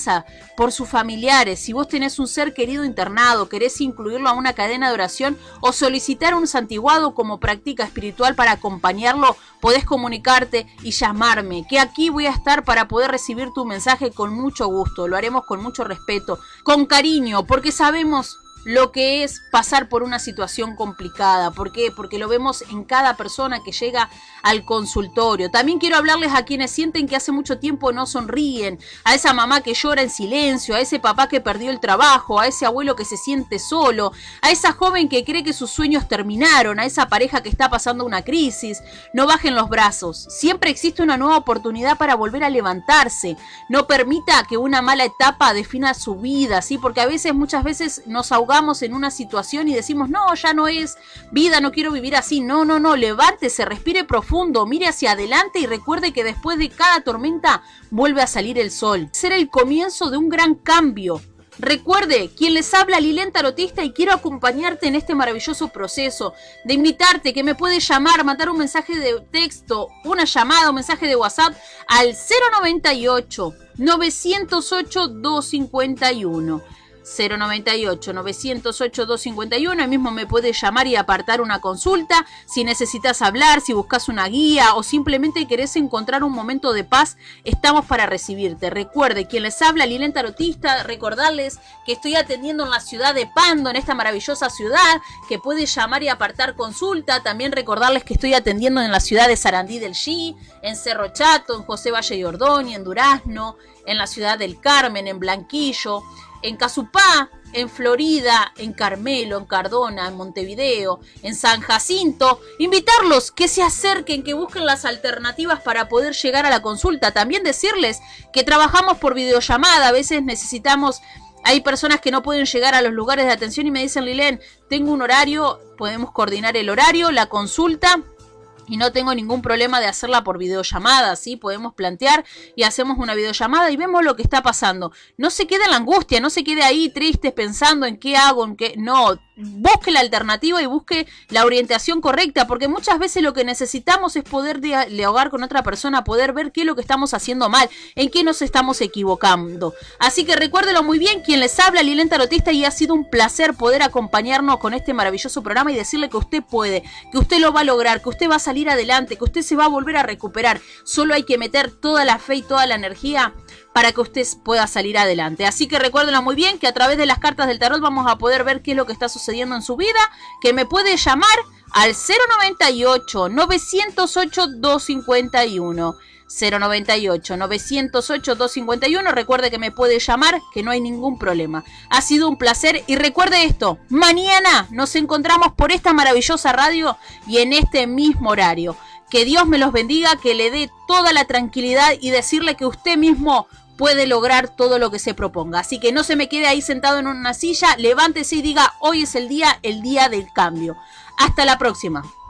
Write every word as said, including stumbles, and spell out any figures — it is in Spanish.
casa, por sus familiares. Si vos tenés un ser querido internado, querés incluirlo a una cadena de oración o solicitar un santiguado como práctica espiritual para acompañarlo, podés comunicarte y llamarme, que aquí voy a estar para poder recibir tu mensaje con mucho gusto. Lo haremos con mucho respeto, con cariño, porque sabemos lo que es pasar por una situación complicada. ¿Por qué? Porque lo vemos en cada persona que llega al consultorio. También quiero hablarles a quienes sienten que hace mucho tiempo no sonríen, a esa mamá que llora en silencio, a ese papá que perdió el trabajo, a ese abuelo que se siente solo, a esa joven que cree que sus sueños terminaron, a esa pareja que está pasando una crisis. No bajen los brazos. Siempre existe una nueva oportunidad para volver a levantarse. No permita que una mala etapa defina su vida, ¿sí? Porque a veces, muchas veces nos ahogamos en una situación y decimos, no, ya no es vida, no quiero vivir así. No, no, no, levántese, respire profundo, mire hacia adelante y recuerde que después de cada tormenta vuelve a salir el sol. Será el comienzo de un gran cambio. Recuerde, quien les habla, Lilén Tarotista, y quiero acompañarte en este maravilloso proceso de invitarte que me puedes llamar, mandar un mensaje de texto, una llamada, un mensaje de WhatsApp al cero noventa y ocho, novecientos ocho, doscientos cincuenta y uno. cero noventa y ocho, novecientos ocho, doscientos cincuenta y uno. Ahí mismo me puedes llamar y apartar una consulta. Si necesitas hablar, si buscas una guía o simplemente querés encontrar un momento de paz, estamos para recibirte. Recuerde, quien les habla, Lilén Tarotista, recordarles que estoy atendiendo en la ciudad de Pando, en esta maravillosa ciudad, que puedes llamar y apartar consulta. También recordarles que estoy atendiendo en la ciudad de Sarandí del Chi, en Cerro Chato, en José Valle y Ordóñez, en Durazno, en la ciudad del Carmen, en Blanquillo, en Casupá, en Florida, en Carmelo, en Cardona, en Montevideo, en San Jacinto. Invitarlos que se acerquen, que busquen las alternativas para poder llegar a la consulta. También decirles que trabajamos por videollamada. A veces necesitamos, hay personas que no pueden llegar a los lugares de atención y me dicen, Lilén, tengo un horario, podemos coordinar el horario, la consulta, y no tengo ningún problema de hacerla por videollamada, ¿sí? Podemos plantear y hacemos una videollamada y vemos lo que está pasando. No se quede en la angustia, no se quede ahí triste pensando en qué hago, en qué... No, busque la alternativa y busque la orientación correcta, porque muchas veces lo que necesitamos es poder dialogar con otra persona, poder ver qué es lo que estamos haciendo mal, en qué nos estamos equivocando. Así que recuérdelo muy bien, quien les habla, Lilén Tarotista, y ha sido un placer poder acompañarnos con este maravilloso programa y decirle que usted puede, que usted lo va a lograr, que usted va a salir adelante, que usted se va a volver a recuperar. Solo hay que meter toda la fe y toda la energía para que usted pueda salir adelante. Así que recuérdenlo muy bien, que a través de las cartas del tarot vamos a poder ver qué es lo que está sucediendo en su vida, que me puede llamar al cero noventa y ocho, novecientos ocho, doscientos cincuenta y uno. cero noventa y ocho, novecientos ocho, doscientos cincuenta y uno. Recuerde que me puede llamar, que no hay ningún problema. Ha sido un placer y recuerde esto, mañana nos encontramos por esta maravillosa radio y en este mismo horario. Que Dios me los bendiga, que le dé toda la tranquilidad y decirle que usted mismo puede lograr todo lo que se proponga. Así que no se me quede ahí sentado en una silla, levántese y diga, hoy es el día, el día del cambio. Hasta la próxima.